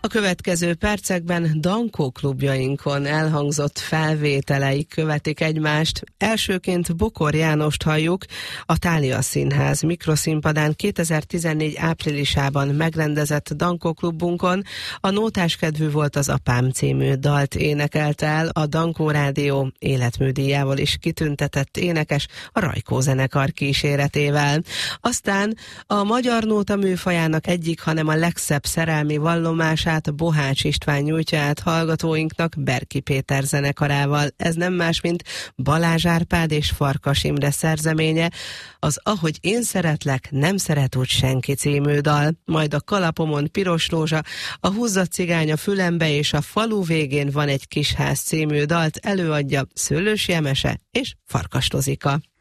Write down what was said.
A következő percekben Dankó klubjainkon elhangzott felvételeik követik egymást. Elsőként Bokor Jánost halljuk, a Thália Színház mikroszínpadán 2014 áprilisában megrendezett Dankó klubunkon. A Nótás kedvű volt az apám című dalt énekelte el a Dankó Rádió életműdíjával is kitüntetett énekes a Rajkó zenekar kíséretével. Aztán a magyar nóta műfajának egyik, hanem a legszebb szerelmi vallomását Bohács István nyújtja át hallgatóinknak Berki Péter zenekarával. Ez nem más, mint Balázs Árpád és Farkas Imre szerzeménye, az Ahogy én szeretlek, nem szeret úgy senki című dal. Majd a Kalapomon piros rózsa, a Húzza cigány a fülembe és a Falu végén van egy kis ház című dalt előadja Szőlősi Emese és Farkas Rozika.